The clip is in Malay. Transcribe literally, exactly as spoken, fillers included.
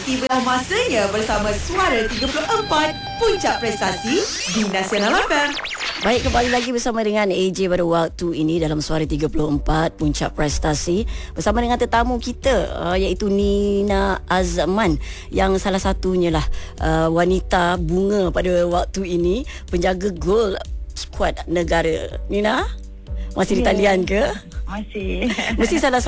tibalah masanya bersama Suara tiga puluh empat, Puncak Prestasi di Nasional F M. Baik, kembali lagi bersama dengan A J pada waktu ini dalam Suara tiga puluh empat Puncak Prestasi bersama dengan tetamu kita uh, iaitu Nina Azman, yang salah satunya lah uh, wanita bunga pada waktu ini, penjaga gol skuad negara. Nina, masih di Yeah. talian ke? Masih. Mesti salah